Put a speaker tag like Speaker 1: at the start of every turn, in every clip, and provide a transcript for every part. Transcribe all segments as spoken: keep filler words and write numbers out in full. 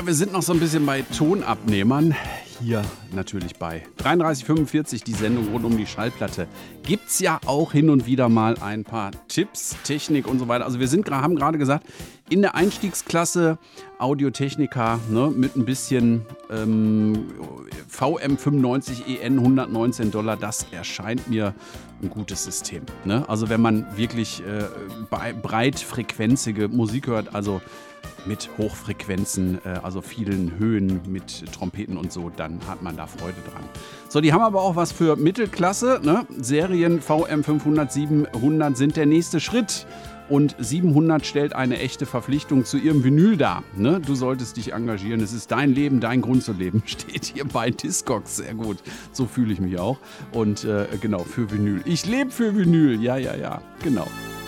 Speaker 1: Ja, wir sind noch so ein bisschen bei Tonabnehmern. Hier natürlich bei dreiunddreißig fünfundvierzig, die Sendung rund um die Schallplatte. Gibt's ja auch hin und wieder mal ein paar Tipps, Technik und so weiter. Also wir sind, haben gerade gesagt, in der Einstiegsklasse Audiotechnica, ne, mit ein bisschen ähm, V M fünfundneunzig E N hundertneunzehn Dollar, das erscheint mir ein gutes System. Ne? Also wenn man wirklich äh, breitfrequenzige Musik hört, also mit Hochfrequenzen, äh, also vielen Höhen mit Trompeten und so, dann hat man da Freude dran. So, die haben aber auch was für Mittelklasse. Ne? Serien V M fünfhundert, siebenhundert sind der nächste Schritt. Und siebenhundert stellt eine echte Verpflichtung zu ihrem Vinyl dar. Ne? Du solltest dich engagieren. Es ist dein Leben, dein Grund zu leben. Steht hier bei Discogs. Sehr gut. So fühle ich mich auch. Und äh, genau, für Vinyl. Ich lebe für Vinyl. Ja, ja, ja. Genau.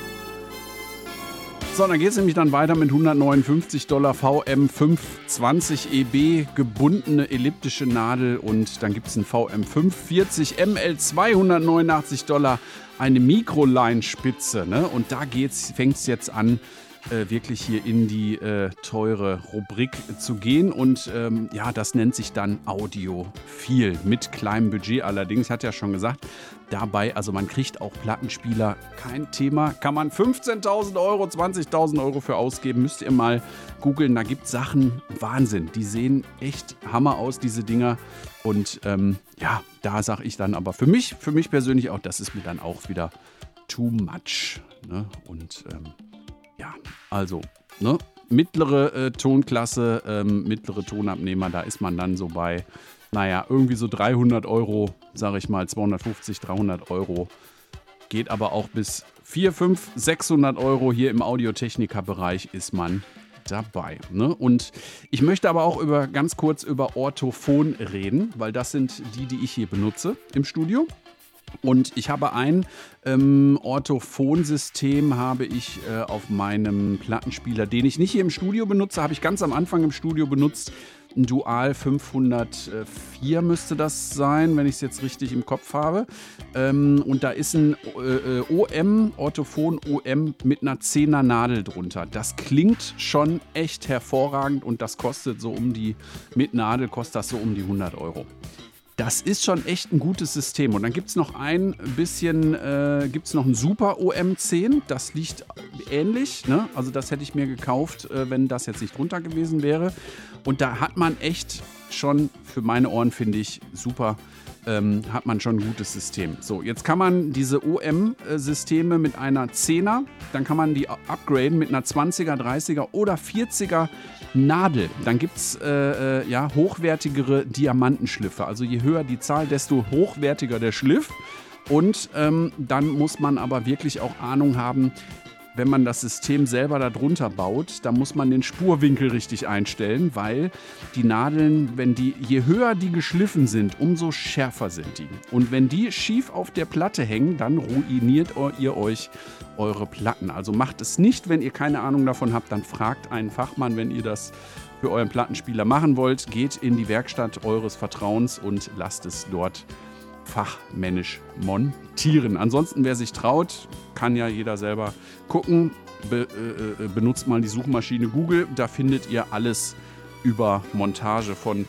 Speaker 1: So, dann geht es nämlich dann weiter mit hundertneunundfünfzig Dollar V M fünfhundertzwanzig E B, gebundene elliptische Nadel, und dann gibt es einen V M fünfhundertvierzig M L zweihundertneunundachtzig Dollar, eine Microline-Spitze, ne? Und da fängt es jetzt an, äh, wirklich hier in die äh, teure Rubrik zu gehen, und ähm, ja, das nennt sich dann Audiophil, mit kleinem Budget allerdings, hat ja schon gesagt. Dabei, also man kriegt auch Plattenspieler, kein Thema. Kann man fünfzehntausend Euro, zwanzigtausend Euro für ausgeben. Müsst ihr mal googeln. Da gibt es Sachen, Wahnsinn. Die sehen echt Hammer aus, diese Dinger. Und ähm, ja, da sage ich dann aber für mich, für mich persönlich auch, das ist mir dann auch wieder too much. Ne? Und ähm, ja, also, ne? Mittlere äh, Tonklasse, ähm, mittlere Tonabnehmer, da ist man dann so bei, naja, irgendwie so dreihundert Euro, sage ich mal, zweihundertfünfzig, dreihundert Euro. Geht aber auch bis vierhundert, fünfhundert, sechshundert Euro. Hier im Audiotechniker-Bereich ist man dabei. Ne? Und ich möchte aber auch über, ganz kurz über Orthophon reden, weil das sind die, die ich hier benutze im Studio. Und ich habe ein ähm, Orthophon-System habe ich äh, auf meinem Plattenspieler, den ich nicht hier im Studio benutze, habe ich ganz am Anfang im Studio benutzt. Ein Dual fünfhundertvier müsste das sein, wenn ich es jetzt richtig im Kopf habe. Ähm, und da ist ein äh, O M, Orthophon O M mit einer zehner Nadel drunter. Das klingt schon echt hervorragend, und das kostet so um die, mit Nadel kostet das so um die hundert Euro. Das ist schon echt ein gutes System. Und dann gibt es noch ein bisschen, äh, gibt es noch ein Super O M zehn. Das liegt ähnlich, ne? Also das hätte ich mir gekauft, äh, wenn das jetzt nicht drunter gewesen wäre. Und da hat man echt schon, für meine Ohren finde ich, super, ähm, hat man schon ein gutes System. So, jetzt kann man diese O M-Systeme mit einer zehner, dann kann man die upgraden mit einer zwanziger, dreißiger oder vierziger Nadel. Dann gibt es äh, äh, ja, hochwertigere Diamantenschliffe. Also je höher die Zahl, desto hochwertiger der Schliff. Und ähm, dann muss man aber wirklich auch Ahnung haben, wenn man das System selber darunter baut, dann muss man den Spurwinkel richtig einstellen, weil die Nadeln, wenn die, je höher die geschliffen sind, umso schärfer sind die. Und wenn die schief auf der Platte hängen, dann ruiniert ihr euch eure Platten. Also macht es nicht, wenn ihr keine Ahnung davon habt, dann fragt einen Fachmann, wenn ihr das für euren Plattenspieler machen wollt. Geht in die Werkstatt eures Vertrauens und lasst es dort fachmännisch montieren. Ansonsten, wer sich traut, kann ja jeder selber gucken. Be, äh, benutzt mal die Suchmaschine Google. Da findet ihr alles über Montage von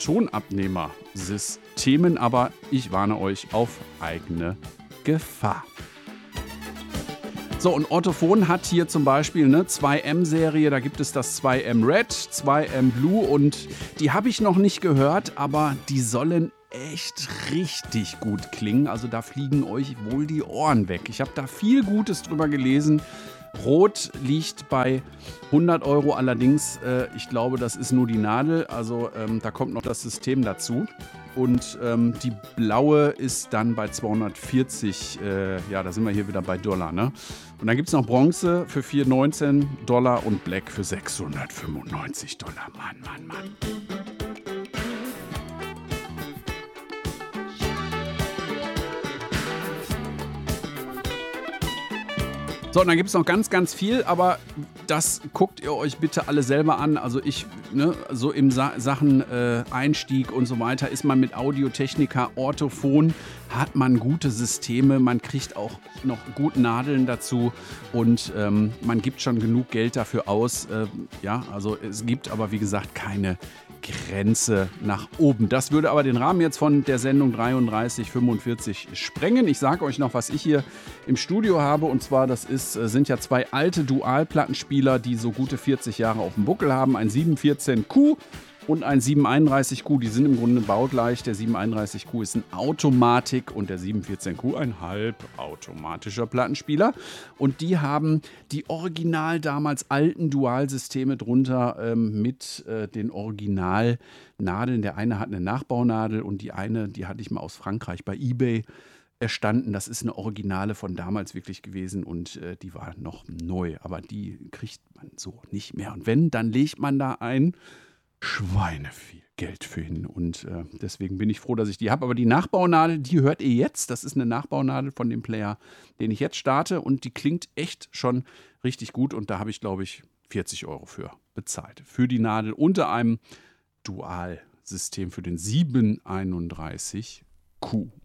Speaker 1: Tonabnehmersystemen. Aber ich warne euch auf eigene Gefahr. So, und Orthophon hat hier zum Beispiel eine zwei M Serie, da gibt es das zwei M Red, zwei M Blue, und die habe ich noch nicht gehört, aber die sollen echt richtig gut klingen. Also da fliegen euch wohl die Ohren weg. Ich habe da viel Gutes drüber gelesen. Rot liegt bei hundert Euro, allerdings, äh, ich glaube, das ist nur die Nadel, also ähm, da kommt noch das System dazu. Und ähm, die blaue ist dann bei zweihundertvierzig, äh, ja, da sind wir hier wieder bei Dollar, ne? Und dann gibt es noch Bronze für vierhundertneunzehn Dollar und Black für sechshundertfünfundneunzig Dollar. Mann, Mann, Mann. So, und dann gibt es noch ganz, ganz viel, aber das guckt ihr euch bitte alle selber an. Also ich, ne, so im Sa- Sachen äh, Einstieg und so weiter ist man mit Audiotechnica, Orthophon, hat man gute Systeme, man kriegt auch noch gut Nadeln dazu und ähm, man gibt schon genug Geld dafür aus. Äh, ja, also es gibt aber wie gesagt keine Grenze nach oben. Das würde aber den Rahmen jetzt von der Sendung dreiunddreißig fünfundvierzig sprengen. Ich sage euch noch, was ich hier im Studio habe. Und zwar, das ist, sind ja zwei alte Dual-Plattenspieler, die so gute vierzig Jahre auf dem Buckel haben. Ein sieben vierzehn Q und ein sieben einunddreißig Q. Die sind im Grunde baugleich. Der sieben einunddreißig Q ist ein Automatik und der sieben vierzehn Q ein halbautomatischer Plattenspieler. Und die haben die original damals alten Dualsysteme drunter ähm, mit äh, den Originalnadeln. Der eine hat eine Nachbaunadel und die eine, die hatte ich mal aus Frankreich bei eBay erstanden. Das ist eine Originale von damals wirklich gewesen und äh, die war noch neu. Aber die kriegt man so nicht mehr. Und wenn, dann legt man da ein Schweine viel Geld für hin und äh, deswegen bin ich froh, dass ich die habe. Aber die Nachbaunadel, die hört ihr jetzt. Das ist eine Nachbaunadel von dem Player, den ich jetzt starte und die klingt echt schon richtig gut und da habe ich, glaube ich, vierzig Euro für bezahlt. Für die Nadel unter einem Dualsystem für den sieben einunddreißig Q.